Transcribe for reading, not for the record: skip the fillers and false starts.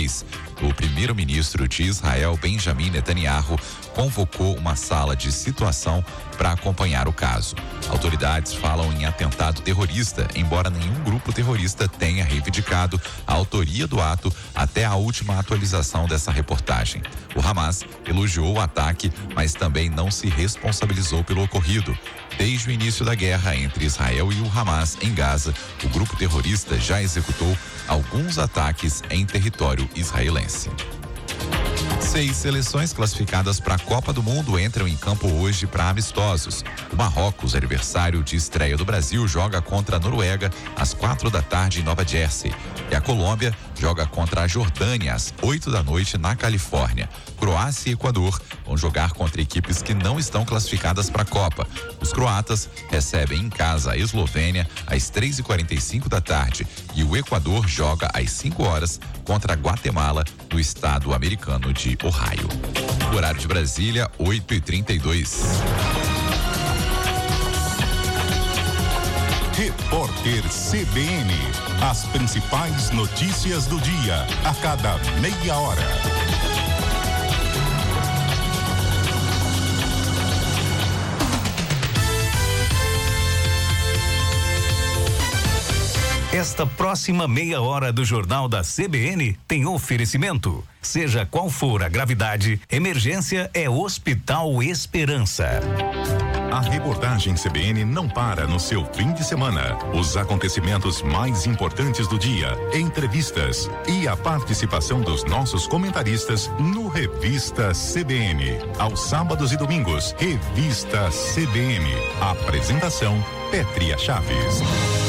2023. O primeiro-ministro de Israel, Benjamin Netanyahu, convocou uma sala de situação para acompanhar o caso. Autoridades falam em atentado terrorista, embora nenhum grupo terrorista tenha reivindicado a autoria do ato até a última atualização dessa reportagem. O Hamas elogiou o ataque, mas também não se responsabilizou pelo ocorrido. Desde o início da guerra entre Israel e o Hamas em Gaza, o grupo terrorista já executou alguns ataques em território israelense. 6 seleções classificadas para a Copa do Mundo entram em campo hoje para amistosos. O Marrocos, aniversário de estreia do Brasil, joga contra a Noruega às 16h em Nova Jersey. E a Colômbia joga contra a Jordânia às 20h na Califórnia. Croácia e Equador vão jogar contra equipes que não estão classificadas para a Copa. Os croatas recebem em casa a Eslovênia às 3h45 e o Equador joga às 5h contra a Guatemala no estado americano de Ohio. O horário de Brasília, 8h32. Repórter CBN. As principais notícias do dia, a cada meia hora. Esta próxima meia hora do Jornal da CBN tem oferecimento. Seja qual for a gravidade, emergência é Hospital Esperança. A reportagem CBN não para no seu fim de semana. Os acontecimentos mais importantes do dia, entrevistas e a participação dos nossos comentaristas no Revista CBN. Aos sábados e domingos, Revista CBN. Apresentação, Pétria Chaves.